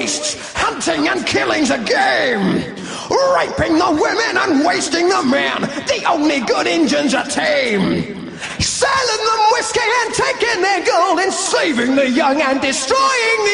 wastes, hunting and killing's a game. Raping the women and wasting the men, the only good Injuns are tame. Selling them whiskey and taking their gold, enslaving the young and destroying the